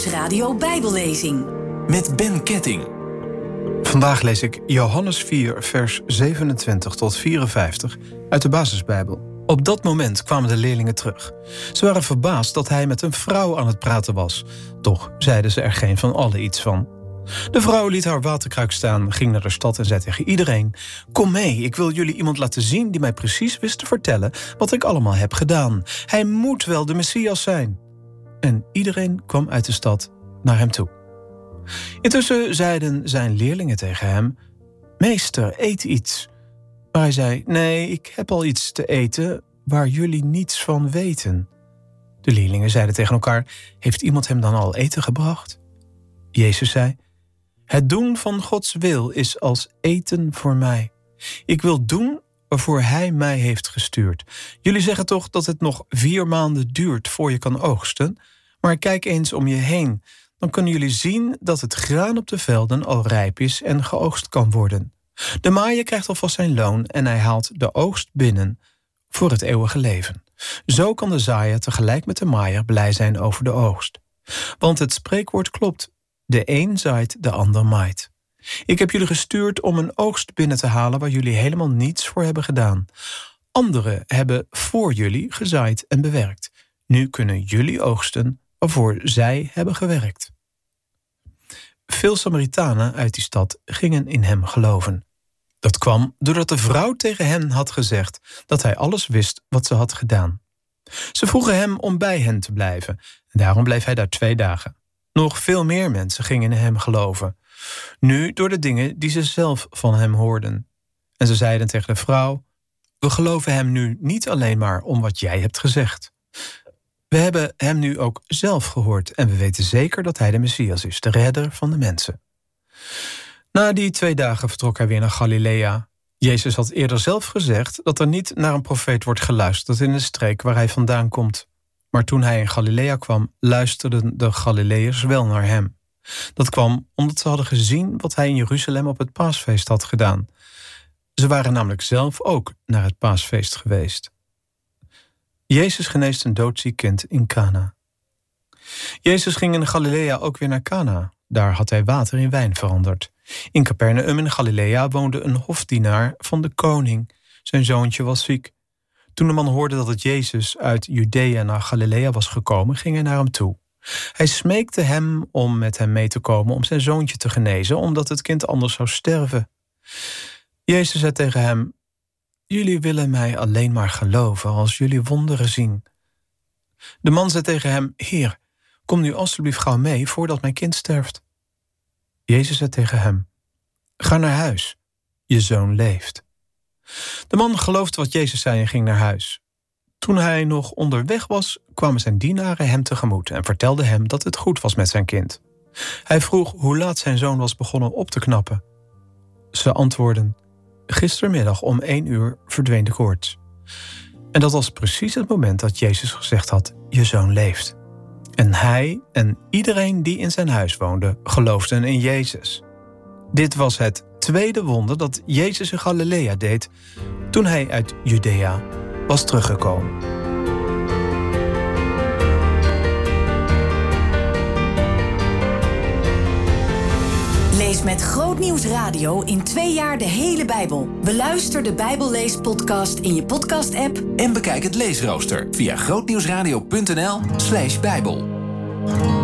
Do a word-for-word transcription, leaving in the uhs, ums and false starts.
Nieuwsradio Bijbellezing. Met Ben Ketting. Vandaag lees ik Johannes vier, vers zevenentwintig tot vierenvijftig uit de basisbijbel. Op dat moment kwamen de leerlingen terug. Ze waren verbaasd dat hij met een vrouw aan het praten was. Toch zeiden ze er geen van allen iets van. De vrouw liet haar waterkruik staan, ging naar de stad en zei tegen iedereen: kom mee, ik wil jullie iemand laten zien die mij precies wist te vertellen wat ik allemaal heb gedaan. Hij moet wel de Messias zijn. En iedereen kwam uit de stad naar hem toe. Intussen zeiden zijn leerlingen tegen hem: meester, eet iets. Maar hij zei: nee, ik heb al iets te eten waar jullie niets van weten. De leerlingen zeiden tegen elkaar: heeft iemand hem dan al eten gebracht? Jezus zei: het doen van Gods wil is als eten voor mij. Ik wil doen waarvoor hij mij heeft gestuurd. Jullie zeggen toch dat het nog vier maanden duurt voor je kan oogsten? Maar kijk eens om je heen. Dan kunnen jullie zien dat het graan op de velden al rijp is en geoogst kan worden. De maaier krijgt alvast zijn loon en hij haalt de oogst binnen voor het eeuwige leven. Zo kan de zaaier tegelijk met de maaier blij zijn over de oogst. Want het spreekwoord klopt. De een zaait, de ander maait. Ik heb jullie gestuurd om een oogst binnen te halen waar jullie helemaal niets voor hebben gedaan. Anderen hebben voor jullie gezaaid en bewerkt. Nu kunnen jullie oogsten waarvoor zij hebben gewerkt. Veel Samaritanen uit die stad gingen in hem geloven. Dat kwam doordat de vrouw tegen hen had gezegd dat hij alles wist wat ze had gedaan. Ze vroegen hem om bij hen te blijven en daarom bleef hij daar twee dagen. Nog veel meer mensen gingen in hem geloven, nu door de dingen die ze zelf van hem hoorden. En ze zeiden tegen de vrouw: we geloven hem nu niet alleen maar om wat jij hebt gezegd. We hebben hem nu ook zelf gehoord en we weten zeker dat hij de Messias is, de redder van de mensen. Na die twee dagen vertrok hij weer naar Galilea. Jezus had eerder zelf gezegd dat er niet naar een profeet wordt geluisterd in de streek waar hij vandaan komt. Maar toen hij in Galilea kwam, luisterden de Galileërs wel naar hem. Dat kwam omdat ze hadden gezien wat hij in Jeruzalem op het paasfeest had gedaan. Ze waren namelijk zelf ook naar het paasfeest geweest. Jezus geneest een doodziek kind in Kana. Jezus ging in Galilea ook weer naar Kana. Daar had hij water in wijn veranderd. In Capernaum in Galilea woonde een hofdienaar van de koning. Zijn zoontje was ziek. Toen de man hoorde dat het Jezus uit Judea naar Galilea was gekomen, ging hij naar hem toe. Hij smeekte hem om met hem mee te komen om zijn zoontje te genezen, omdat het kind anders zou sterven. Jezus zei tegen hem: jullie willen mij alleen maar geloven als jullie wonderen zien. De man zei tegen hem: Heer, kom nu alstublieft gauw mee voordat mijn kind sterft. Jezus zei tegen hem: ga naar huis, je zoon leeft. De man geloofde wat Jezus zei en ging naar huis. Toen hij nog onderweg was, kwamen zijn dienaren hem tegemoet en vertelden hem dat het goed was met zijn kind. Hij vroeg hoe laat zijn zoon was begonnen op te knappen. Ze antwoordden: gistermiddag om één uur verdween de koorts. En dat was precies het moment dat Jezus gezegd had: je zoon leeft. En hij en iedereen die in zijn huis woonde, geloofden in Jezus. Dit was het tweede wonder dat Jezus in Galilea deed toen hij uit Judea was teruggekomen. Lees met Groot Nieuws Radio in twee jaar de hele Bijbel. Beluister de Bijbelleespodcast in je podcast-app En bekijk het leesrooster via grootnieuwsradio punt n l slash bijbel.